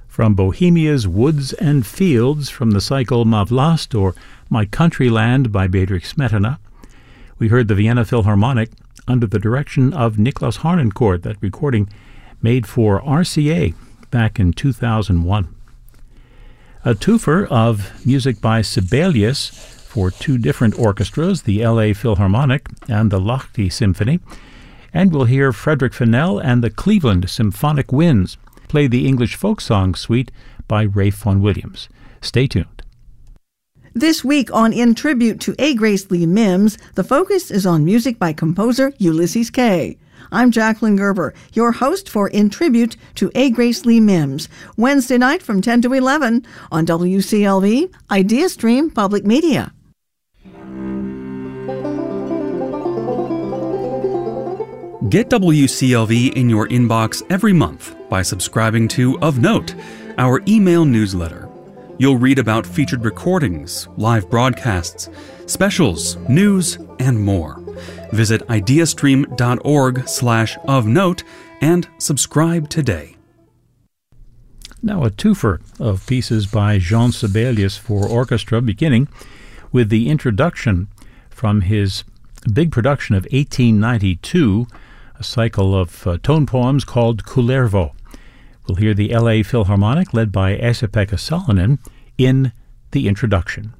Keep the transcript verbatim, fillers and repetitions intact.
From Bohemia's Woods and Fields from the cycle Ma Vlast, or My Countryland by Bedřich Smetana, we heard the Vienna Philharmonic under the direction of Niklas Harnoncourt, that recording made for R C A back in two thousand one. A twofer of music by Sibelius for two different orchestras, the L A Philharmonic and the Lahti Symphony, and we'll hear Frederick Fennell and the Cleveland Symphonic Winds play the English folk song suite by Ralph Vaughan Williams. Stay tuned. This week on In Tribute to A. Grace Lee Mims, the focus is on music by composer Ulysses Kay. I'm Jacqueline Gerber, your host for In Tribute to A. Grace Lee Mims, Wednesday night from ten to eleven on W C L V, IdeaStream Public Media. Get W C L V in your inbox every month by subscribing to Of Note, our email newsletter. You'll read about featured recordings, live broadcasts, specials, news, and more. Visit ideastream.org slash of note and subscribe today. Now a twofer of pieces by Jean Sibelius for orchestra, beginning with the introduction from his big production of eighteen ninety-two, a cycle of uh, tone poems called Kullervo. We'll hear the L A Philharmonic, led by Esa-Pekka Salonen, in the introduction.